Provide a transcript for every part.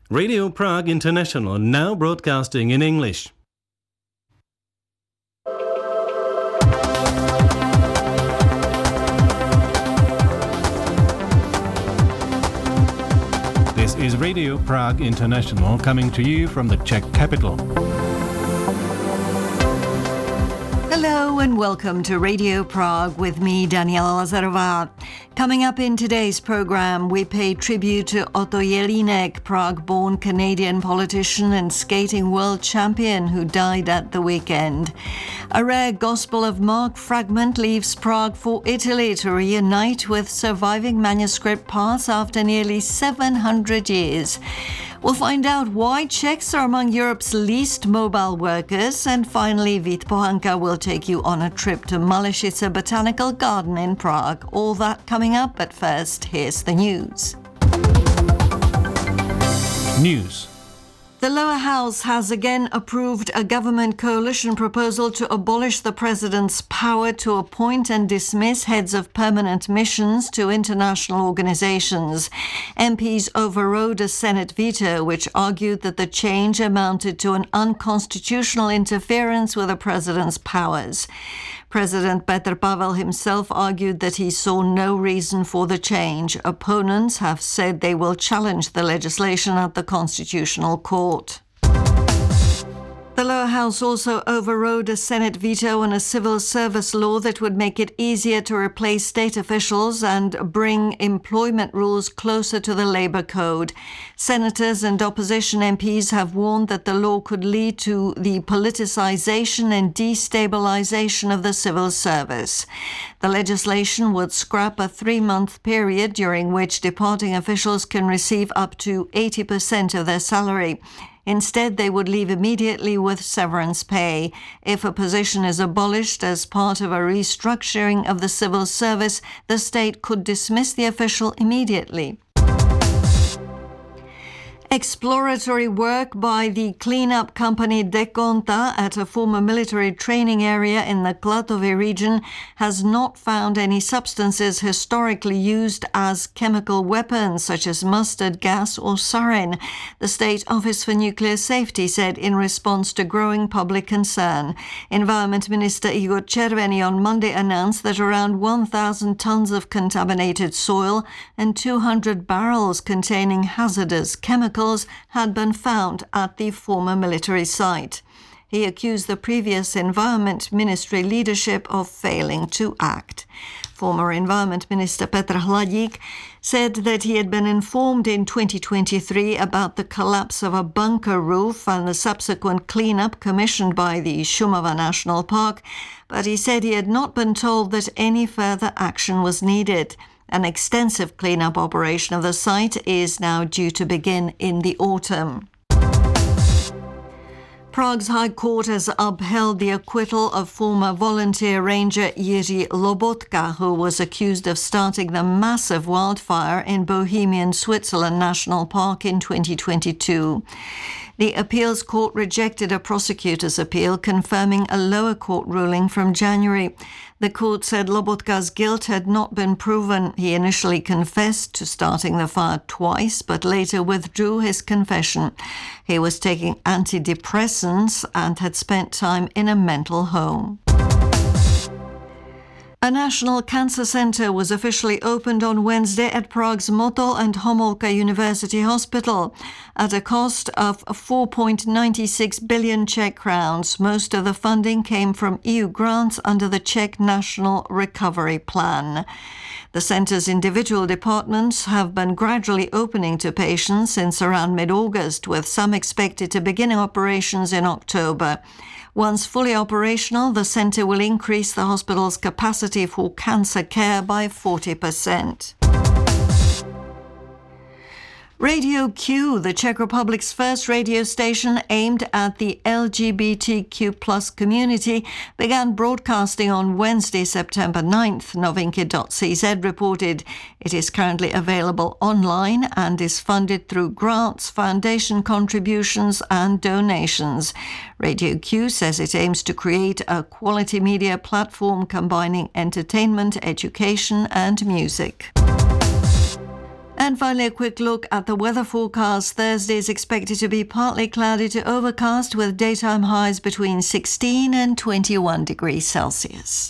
Radio Prague International, now broadcasting in English. This is Radio Prague International, coming to you from the Czech capital. Hello and welcome to Radio Prague with me, Daniela Lazarová. Coming up in today's program, we pay tribute to Otto Jelínek, Prague-born Canadian politician and skating world champion who died at the weekend. A rare Gospel of Mark fragment leaves Prague for Italy to reunite with surviving manuscript parts after nearly 700 years. We'll find out why Czechs are among Europe's least mobile workers. And finally, Vít Pohanka will take you on a trip to Malešice Botanical Garden in Prague. All that coming up, but first, here's the news. News. The lower house has again approved a government coalition proposal to abolish the president's power to appoint and dismiss heads of permanent missions to international organizations. MPs overrode a Senate veto which argued that the change amounted to an unconstitutional interference with the president's powers. President Petr Pavel himself argued that he saw no reason for the change. Opponents have said they will challenge the legislation at the Constitutional Court. The lower house also overrode a Senate veto on a civil service law that would make it easier to replace state officials and bring employment rules closer to the labor code. Senators and opposition MPs have warned that the law could lead to the politicization and destabilization of the civil service. The legislation would scrap a 3-month period during which departing officials can receive up to 80% of their salary. Instead, they would leave immediately with severance pay. If a position is abolished as part of a restructuring of the civil service, the state could dismiss the official immediately. Exploratory work by the cleanup company Deconta at a former military training area in the Klatovy region has not found any substances historically used as chemical weapons, such as mustard gas or sarin, the State Office for Nuclear Safety said in response to growing public concern. Environment Minister Igor Červený on Monday announced that around 1,000 tons of contaminated soil and 200 barrels containing hazardous chemicals had been found at the former military site. He accused the previous Environment Ministry leadership of failing to act. Former Environment Minister Petr Hladík said that he had been informed in 2023 about the collapse of a bunker roof and the subsequent cleanup commissioned by the Šumava National Park, but he said he had not been told that any further action was needed. An extensive cleanup operation of the site is now due to begin in the autumn. Prague's High Court has upheld the acquittal of former volunteer ranger Jiří Lobotka, who was accused of starting the massive wildfire in Bohemian Switzerland National Park in 2022. The appeals court rejected a prosecutor's appeal confirming a lower court ruling from January. The court said Lobotka's guilt had not been proven. He initially confessed to starting the fire twice, but later withdrew his confession. He was taking antidepressants and had spent time in a mental home. A national cancer center was officially opened on Wednesday at Prague's Motol and Homolka University Hospital at a cost of 4.96 billion Czech crowns. Most of the funding came from EU grants under the Czech National Recovery Plan. The centre's individual departments have been gradually opening to patients since around mid-August, with some expected to begin operations in October. Once fully operational, the centre will increase the hospital's capacity for cancer care by 40%. Radio Q, the Czech Republic's first radio station aimed at the LGBTQ+ community, began broadcasting on Wednesday, September 9th, Novinky.cz reported. It is currently available online and is funded through grants, foundation contributions and donations. Radio Q says it aims to create a quality media platform combining entertainment, education and music. And finally, a quick look at the weather forecast. Thursday is expected to be partly cloudy to overcast with daytime highs between 16 and 21 degrees Celsius.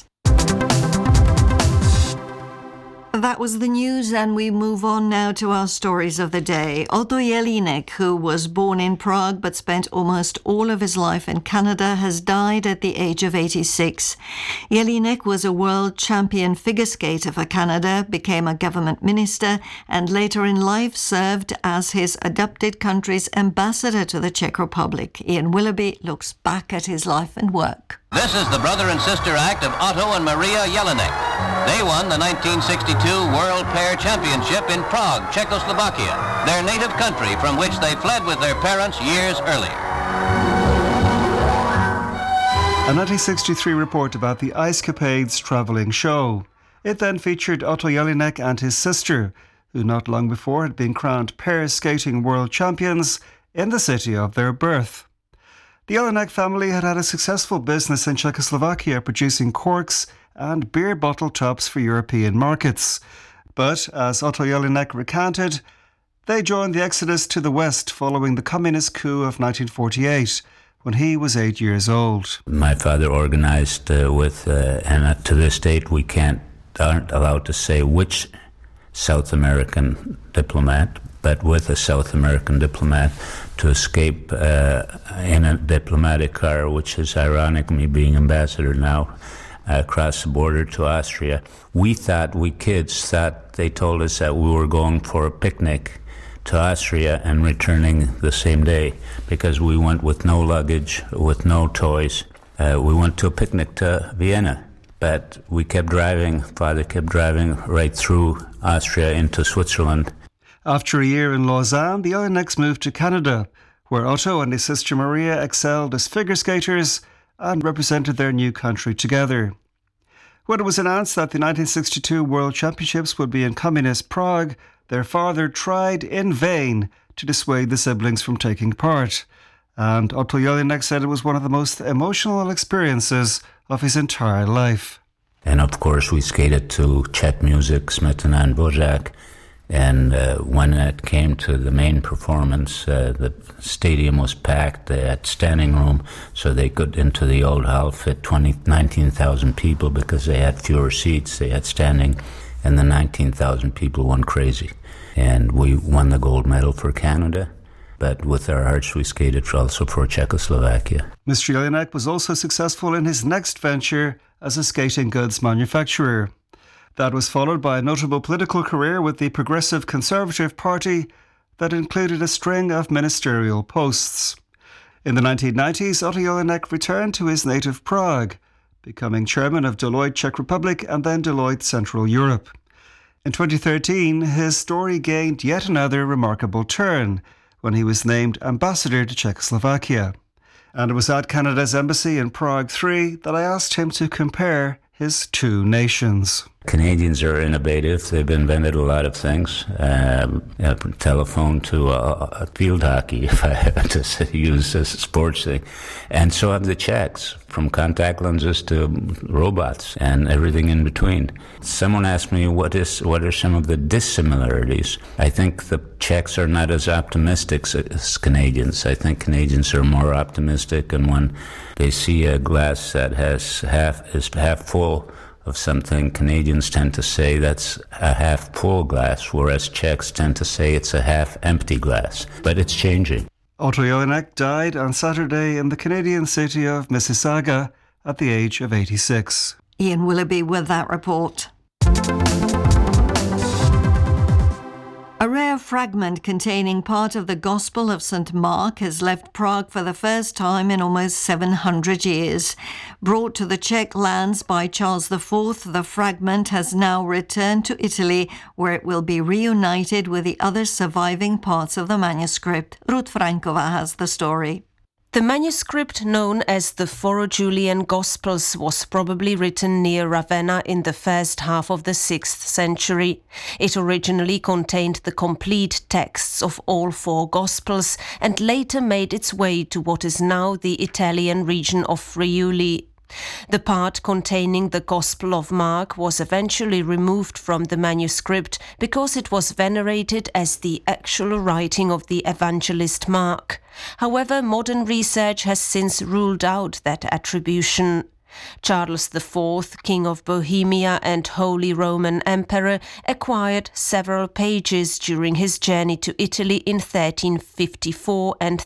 That was the news, and we move on now to our stories of the day. Otto Jelinek, who was born in Prague but spent almost all of his life in Canada, has died at the age of 86. Jelinek was a world champion figure skater for Canada, became a government minister, and later in life served as his adopted country's ambassador to the Czech Republic. Ian Willoughby looks back at his life and work. This is the brother and sister act of Otto and Maria Jelinek. They won the 1962 World Pair Championship in Prague, Czechoslovakia, their native country from which they fled with their parents years earlier. A 1963 report about the Ice Capades travelling show. It then featured Otto Jelinek and his sister, who not long before had been crowned pair skating world champions in the city of their birth. The Jelinek family had had a successful business in Czechoslovakia producing corks and beer bottle tops for European markets. But, as Otto Jelinek recanted, they joined the exodus to the west following the communist coup of 1948, when he was 8 years old. My father organized and to this date we aren't allowed to say which South American diplomat, but with a South American diplomat to escape in a diplomatic car, which is ironic, me being ambassador now, across the border to Austria. We kids thought they told us that we were going for a picnic to Austria and returning the same day, because we went with no luggage, with no toys. We went to a picnic to Vienna, but we kept driving. Father kept driving right through Austria into Switzerland. After a year in Lausanne, the Jelineks moved to Canada, where Otto and his sister Maria excelled as figure skaters and represented their new country together. When it was announced that the 1962 World Championships would be in communist Prague, their father tried in vain to dissuade the siblings from taking part. And Otto Jelinek said it was one of the most emotional experiences of his entire life. And of course we skated to Czech music, Smetana and Dvořák. And when it came to the main performance, the stadium was packed. They had standing room, so they could, into the old hall, fit 19,000 people because they had fewer seats. They had standing, and the 19,000 people went crazy. And we won the gold medal for Canada, but with our hearts we skated also for Czechoslovakia. Mr. Jelinek was also successful in his next venture as a skating goods manufacturer. That was followed by a notable political career with the Progressive Conservative Party that included a string of ministerial posts. In the 1990s, Otto Jelinek returned to his native Prague, becoming chairman of Deloitte Czech Republic and then Deloitte Central Europe. In 2013, his story gained yet another remarkable turn when he was named ambassador to Czechoslovakia. And it was at Canada's embassy in Prague 3 that I asked him to compare his two nations. Canadians are innovative. They've invented a lot of things. Telephone to field hockey, if I have to use a sports thing. And so have the Czechs, from contact lenses to robots and everything in between. Someone asked me what are some of the dissimilarities. I think the Czechs are not as optimistic as Canadians. I think Canadians are more optimistic, and when they see a glass that is half full of something, Canadians tend to say that's a half full glass, whereas Czechs tend to say it's a half empty glass. But it's changing. Otto Jelinek died on Saturday in the Canadian city of Mississauga at the age of 86. Ian Willoughby with that report. A rare fragment containing part of the Gospel of St. Mark has left Prague for the first time in almost 700 years. Brought to the Czech lands by Charles IV, the fragment has now returned to Italy, where it will be reunited with the other surviving parts of the manuscript. Ruth Frankova has the story. The manuscript, known as the Four Julian Gospels, was probably written near Ravenna in the first half of the 6th century. It originally contained the complete texts of all four Gospels and later made its way to what is now the Italian region of Friuli. The part containing the Gospel of Mark was eventually removed from the manuscript because it was venerated as the actual writing of the evangelist Mark. However, modern research has since ruled out that attribution. Charles IV, King of Bohemia and Holy Roman Emperor, acquired several pages during his journey to Italy in 1354 and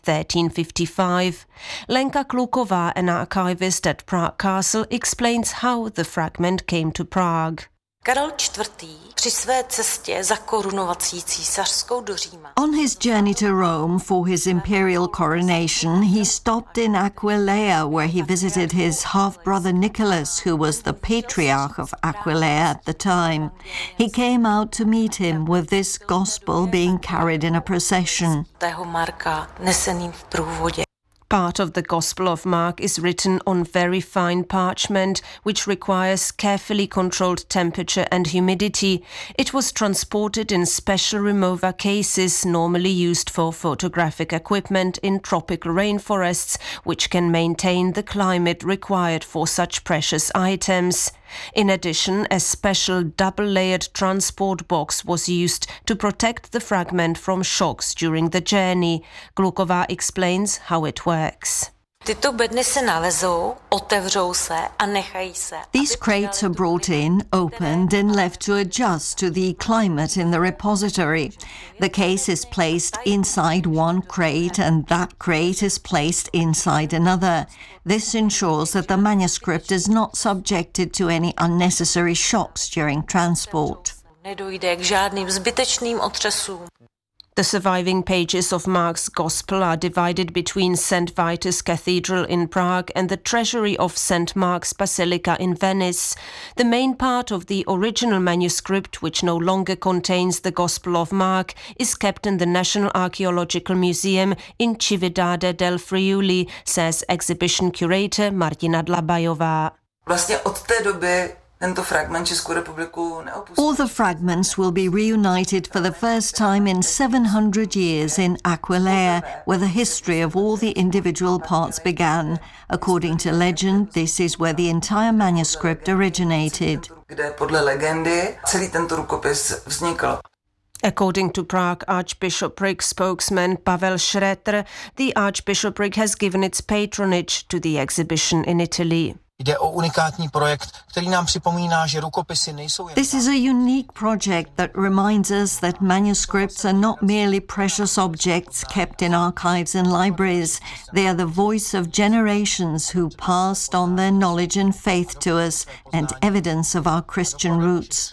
1355. Lenka Kluková, an archivist at Prague Castle, explains how the fragment came to Prague. Karel IV. Při své cestě za korunovací císařskou do Říma. On his journey to Rome for his imperial coronation, he stopped in Aquileia, where he visited his half-brother Nicholas, who was the patriarch of Aquileia at the time. He came out to meet him with this gospel being carried in a procession. Tého Marka neseným v průvodě. Part of the Gospel of Mark is written on very fine parchment, which requires carefully controlled temperature and humidity. It was transported in special remover cases normally used for photographic equipment in tropical rainforests, which can maintain the climate required for such precious items. In addition, a special double-layered transport box was used to protect the fragment from shocks during the journey. Kluková explains how it works. Tyto bedny se nalezou, otevřou se a nechají se. These crates are brought in, opened and left to adjust to the climate in the repository. The case is placed inside one crate and that crate is placed inside another. This ensures that the manuscript is not subjected to any unnecessary shocks during transport. Nedojde k žádným zbytečným otřesům. The surviving pages of Mark's Gospel are divided between St. Vitus Cathedral in Prague and the treasury of St. Mark's Basilica in Venice. The main part of the original manuscript, which no longer contains the Gospel of Mark, is kept in the National Archaeological Museum in Cividade del Friuli, says exhibition curator Martina Dlabajová. Vlastně od té doby tento fragment Českou republiku neopustil. All the fragments will be reunited for the first time in 700 years in Aquileia, where the history of all the individual parts began. According to legend, this is where the entire manuscript originated. Kde podle legendy celý tento rukopis vznikl. According to Prague Archbishopric spokesman Pavel Schroeter, the Archbishopric has given its patronage to the exhibition in Italy. Jde o unikátní projekt, který nám připomíná, že rukopisy nejsou jen... This is a unique project that reminds us that manuscripts are not merely precious objects kept in archives and libraries. They are the voice of generations who passed on their knowledge and faith to us and evidence of our Christian roots.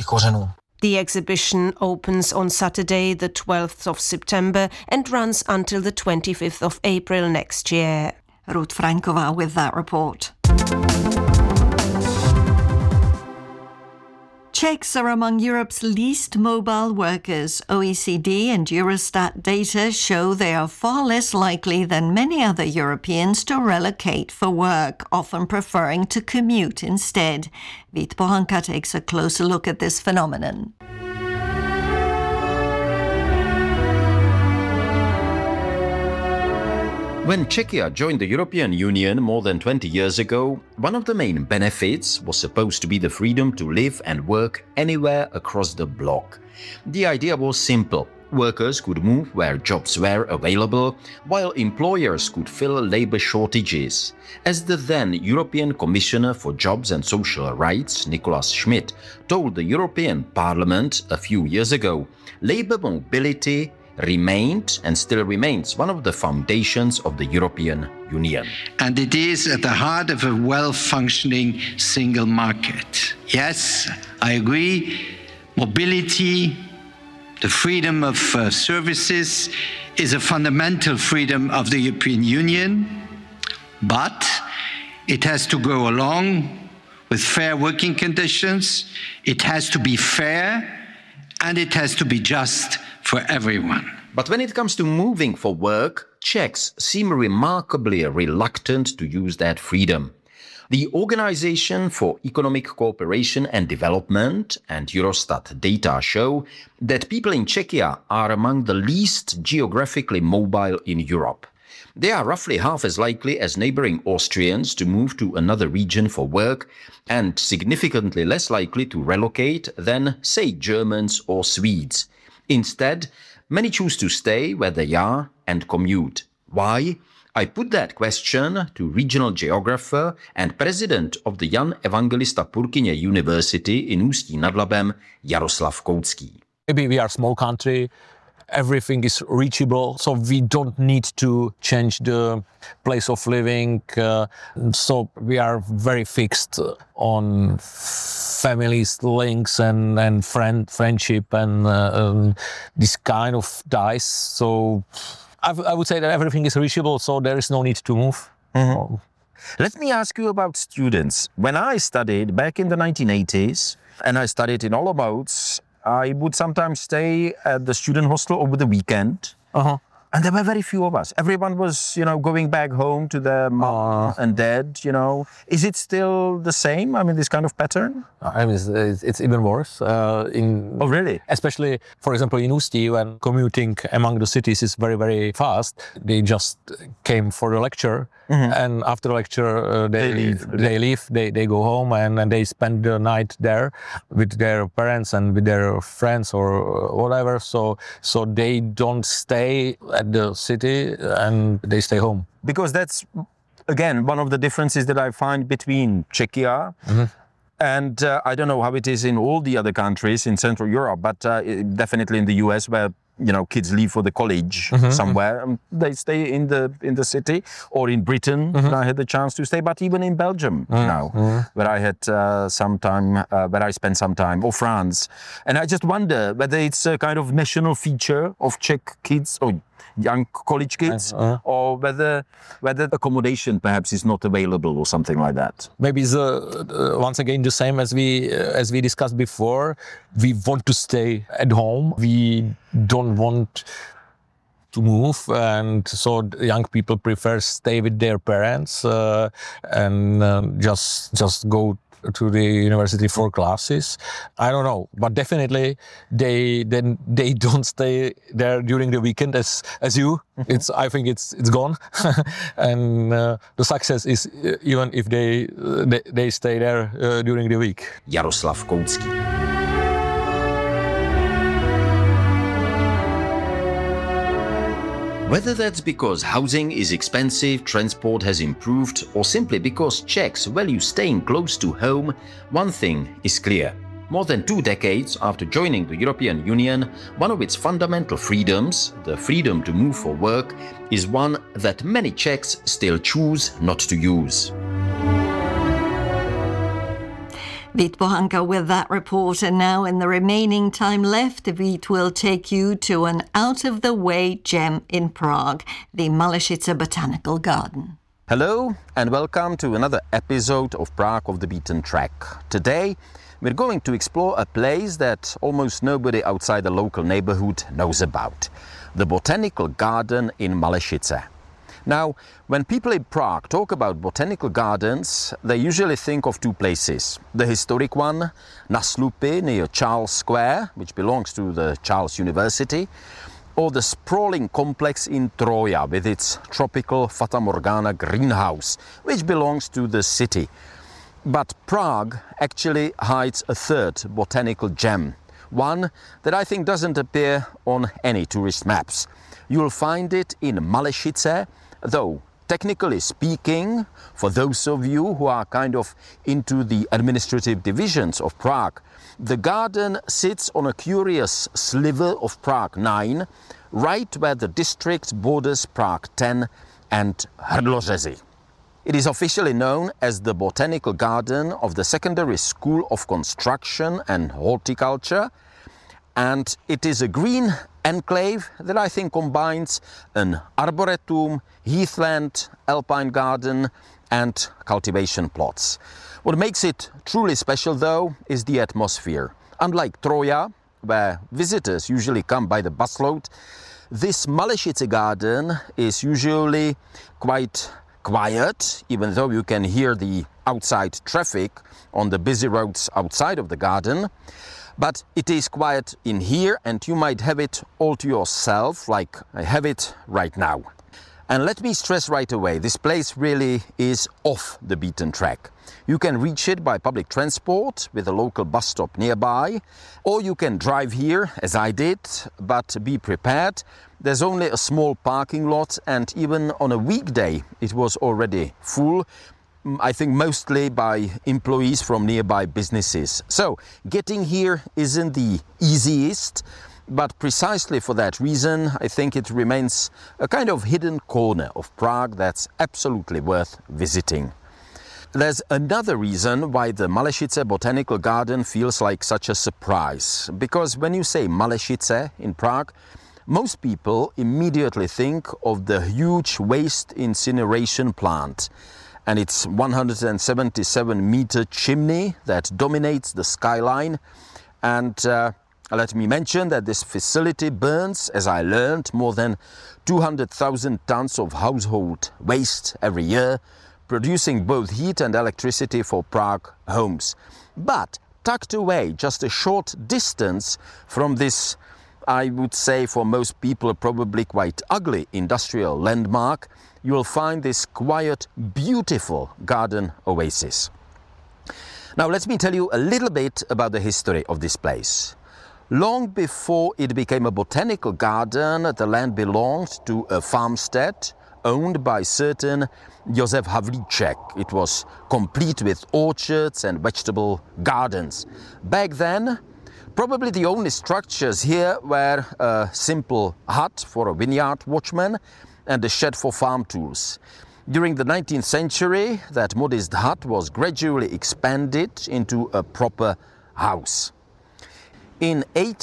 The exhibition opens on Saturday, the 12th of September and runs until the 25th of April next year. Ruth Franková with that report. Czechs are among Europe's least mobile workers. OECD and Eurostat data show they are far less likely than many other Europeans to relocate for work, often preferring to commute instead. Vít Pohanka takes a closer look at this phenomenon. When Czechia joined the European Union more than 20 years ago, one of the main benefits was supposed to be the freedom to live and work anywhere across the bloc. The idea was simple. Workers could move where jobs were available, while employers could fill labor shortages. As the then European Commissioner for Jobs and Social Rights, Nicolas Schmit, told the European Parliament a few years ago, labor mobility remained and still remains one of the foundations of the European Union. And it is at the heart of a well-functioning single market. Yes, I agree, mobility, the freedom of services is a fundamental freedom of the European Union, but it has to go along with fair working conditions, it has to be fair, and it has to be just for everyone. But when it comes to moving for work, Czechs seem remarkably reluctant to use that freedom. The Organization for Economic Cooperation and Development and Eurostat data show that people in Czechia are among the least geographically mobile in Europe. They are roughly half as likely as neighboring Austrians to move to another region for work and significantly less likely to relocate than, say, Germans or Swedes. Instead, many choose to stay where they are and commute. Why? I put that question to regional geographer and president of the Jan Evangelista Purkyně University in Ústí nad Labem, Jaroslav Koucký. Maybe we are a small country, everything is reachable, so we don't need to change the place of living. So we are very fixed on families, links and friendship and this kind of dice. So I would say that everything is reachable, so there is no need to move. Mm-hmm. Let me ask you about students. When I studied back in the 1980s, and I studied in Olomouc, I would sometimes stay at the student hostel over the weekend. And there were very few of us. Everyone was, going back home to their mom and dad, Is it still the same? I mean, this kind of pattern? I mean, it's even worse. Oh, really? Especially, for example, in Ústí, when commuting among the cities is very, very fast. They just came for the lecture. Mm-hmm. And after the lecture, they leave, they go home and they spend the night there with their parents and with their friends or whatever. So they don't stay at the city and they stay home. Because that's, again, one of the differences that I find between Czechia and I don't know how it is in all the other countries in Central Europe, but definitely in the US where kids leave for the college somewhere. They stay in the city, or in Britain. I had the chance to stay, but even in Belgium now, where I had where I spent some time, or France. And I just wonder whether it's a kind of national feature of Czech kids or young college kids, or whether accommodation perhaps is not available or something like that. Maybe it's once again the same as we discussed before. We want to stay at home. We don't want to move, and so young people prefer stay with their parents and just go to the university for classes. I don't know, but definitely they don't stay there during the weekend as you. I think it's gone, and the success is even if they stay there during the week. Jaroslav Koucký. Whether that's because housing is expensive, transport has improved, or simply because Czechs value staying close to home, one thing is clear. More than 2 decades after joining the European Union, one of its fundamental freedoms, the freedom to move for work, is one that many Czechs still choose not to use. Vít Bohanka with that report, and now in the remaining time left, Vít will take you to an out-of-the-way gem in Prague, the Malešice Botanical Garden. Hello and welcome to another episode of Prague off the Beaten Track. Today we're going to explore a place that almost nobody outside the local neighborhood knows about, the Botanical Garden in Malešice. Now, when people in Prague talk about botanical gardens, they usually think of 2 places. The historic one, Na Slupy, near Charles Square, which belongs to the Charles University, or the sprawling complex in Troja with its tropical Fata Morgana greenhouse, which belongs to the city. But Prague actually hides a 3rd botanical gem, one that I think doesn't appear on any tourist maps. You'll find it in Malešice, though, technically speaking, for those of you who are kind of into the administrative divisions of Prague, the garden sits on a curious sliver of Prague 9, right where the district borders Prague 10 and Hrdlořezy. It is officially known as the Botanical Garden of the Secondary School of Construction and Horticulture, and it is a green enclave that I think combines an arboretum, heathland, alpine garden and cultivation plots. What makes it truly special though is the atmosphere. Unlike Troja, where visitors usually come by the busload, this Malešice garden is usually quite quiet, even though you can hear the outside traffic on the busy roads outside of the garden. But it is quiet in here and you might have it all to yourself, like I have it right now. And let me stress right away, this place really is off the beaten track. You can reach it by public transport with a local bus stop nearby, or you can drive here, as I did, but be prepared. There's only a small parking lot, and even on a weekday it was already full, I think mostly by employees from nearby businesses. So getting here isn't the easiest, but precisely for that reason, I think it remains a kind of hidden corner of Prague that's absolutely worth visiting. There's another reason why the Malešice Botanical Garden feels like such a surprise. Because when you say Malešice in Prague, most people immediately think of the huge waste incineration plant and its 177-meter chimney that dominates the skyline. And let me mention that this facility burns, as I learned, more than 200,000 tons of household waste every year, producing both heat and electricity for Prague homes. But tucked away just a short distance from this, I would say for most people probably quite ugly industrial landmark, you will find this quiet, beautiful garden oasis. Now let me tell you a little bit about the history of this place. Long before it became a botanical garden, the land belonged to a farmstead owned by certain Josef Havlíček. It was complete with orchards and vegetable gardens. Back then, probably the only structures here were a simple hut for a vineyard watchman and a shed for farm tools. During the 19th century, that modest hut was gradually expanded into a proper house. In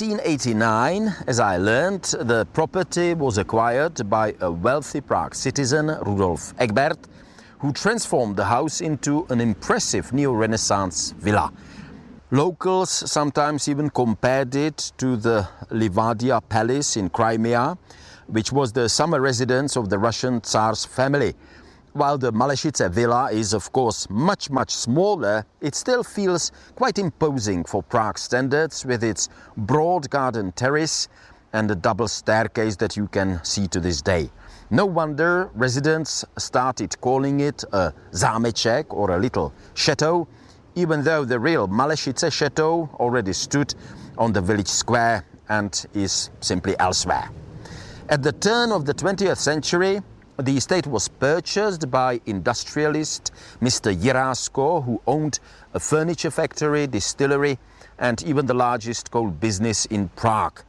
1889, as I learned, the property was acquired by a wealthy Prague citizen, Rudolf Egbert, who transformed the house into an impressive neo-Renaissance villa. Locals sometimes even compared it to the Livadia Palace in Crimea, which was the summer residence of the Russian Tsar's family. While the Malešice villa is of course much smaller, it still feels quite imposing for Prague standards with its broad garden terrace and a double staircase that you can see to this day. No wonder residents started calling it a zámeček or a little chateau, even though the real Malešice chateau already stood on the village square and is simply elsewhere. At the turn of the 20th century, the estate was purchased by industrialist Mr. Jirásko, who owned a furniture factory, distillery, and even the largest coal business in Prague.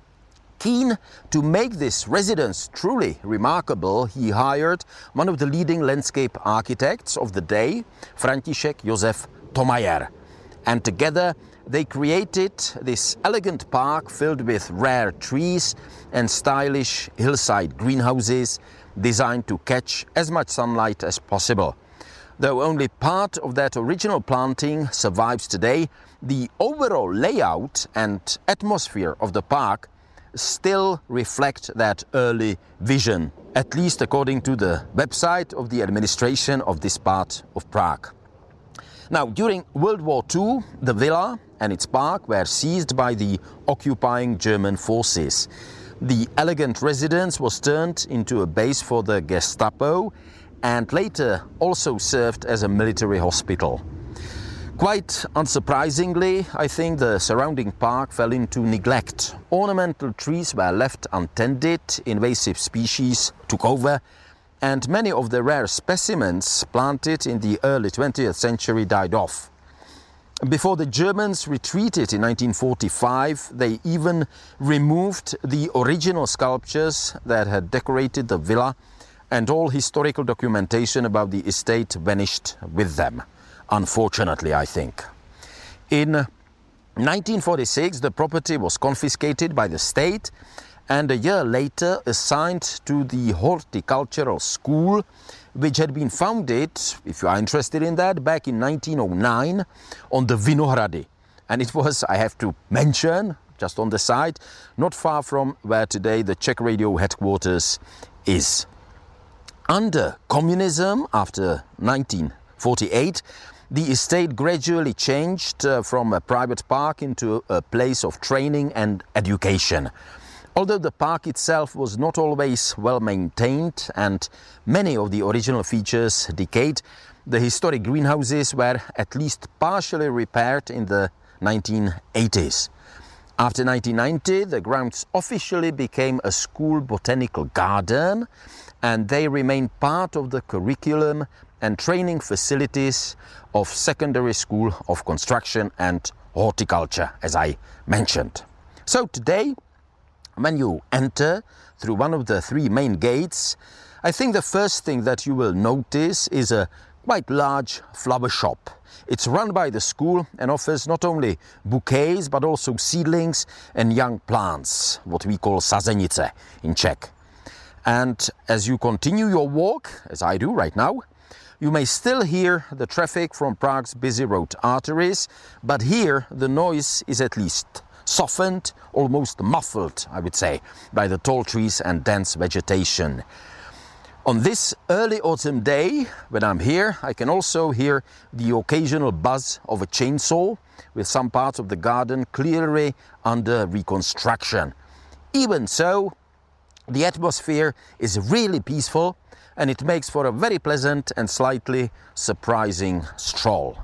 Keen to make this residence truly remarkable, he hired one of the leading landscape architects of the day, František Josef Thomayer. And together they created this elegant park filled with rare trees and stylish hillside greenhouses designed to catch as much sunlight as possible. Though only part of that original planting survives today, the overall layout and atmosphere of the park still reflect that early vision, at least according to the website of the administration of this part of Prague. Now, during World War II, the villa and its park were seized by the occupying German forces. The elegant residence was turned into a base for the Gestapo and later also served as a military hospital. Quite unsurprisingly, I think the surrounding park fell into neglect. Ornamental trees were left untended, invasive species took over, and many of the rare specimens planted in the early 20th century died off. Before the Germans retreated in 1945, they even removed the original sculptures that had decorated the villa, and all historical documentation about the estate vanished with them. Unfortunately, I think. In 1946, the property was confiscated by the state and a year later assigned to the horticultural school, which had been founded, if you are interested in that, back in 1909 on the Vinohrady. And it was, I have to mention, just on the side, not far from where today the Czech Radio headquarters is. Under communism, after 1948, the estate gradually changed from a private park into a place of training and education. Although the park itself was not always well maintained and many of the original features decayed, the historic greenhouses were at least partially repaired in the 1980s. After 1990, the grounds officially became a school botanical garden, and they remain part of the curriculum and training facilities of Secondary School of Construction and Horticulture, as I mentioned. So today, when you enter through one of the three main gates, I think the first thing that you will notice is a quite large flower shop. It's run by the school and offers not only bouquets but also seedlings and young plants, what we call sazenice in Czech. And as you continue your walk, as I do right now, you may still hear the traffic from Prague's busy road arteries, but here the noise is at least softened, almost muffled, I would say, by the tall trees and dense vegetation. On this early autumn day, when I'm here, I can also hear the occasional buzz of a chainsaw, with some parts of the garden clearly under reconstruction. Even so, the atmosphere is really peaceful, and it makes for a very pleasant and slightly surprising stroll.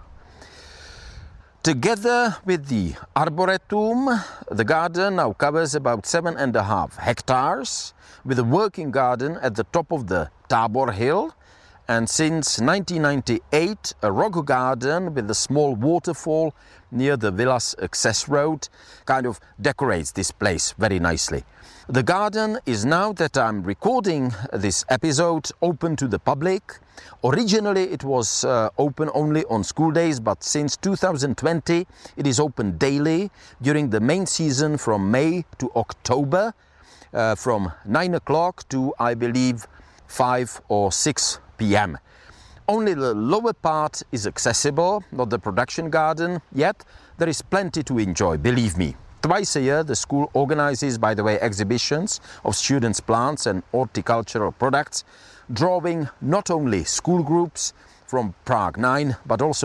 Together with the Arboretum, the garden now covers about 7.5 hectares, with a working garden at the top of the Tábor Hill, and since 1998 a rock garden with a small waterfall near the villa's access road kind of decorates this place very nicely. The garden is, now that I'm recording this episode, open to the public. Originally it was open only on school days, but since 2020 it is open daily during the main season from May to October, from 9 o'clock to, I believe, 5 or 6 p.m. Only the lower part is accessible, not the production garden, yet there is plenty to enjoy, believe me. Twice a year the school organizes, by the way, exhibitions of students' plants and horticultural products, drawing not only school groups from Prague 9, but also